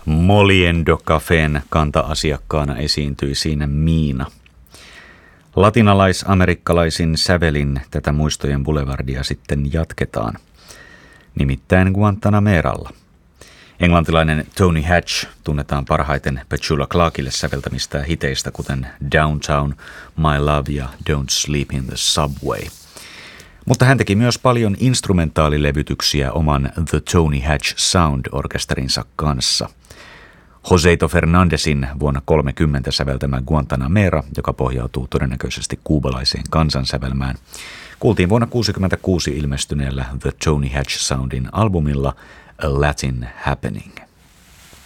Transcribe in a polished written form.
Moliendo Cafén kanta-asiakkaana esiintyi siinä Miina. Latinalais-amerikkalaisin sävelin tätä muistojen boulevardia sitten jatketaan, nimittäin Guantanameralla. Englantilainen Tony Hatch tunnetaan parhaiten Petula Clarkille säveltämistä hiteistä, kuten Downtown, My Love ja Don't Sleep in the Subway. Mutta hän teki myös paljon instrumentaalilevytyksiä oman The Tony Hatch Sound-orkesterinsa kanssa. Joseito Fernandezin vuonna 1930 säveltämä Guantanamera, joka pohjautuu todennäköisesti kuubalaiseen kansansävelmään, kuultiin vuonna 1966 ilmestyneellä The Tony Hatch Soundin albumilla A Latin Happening.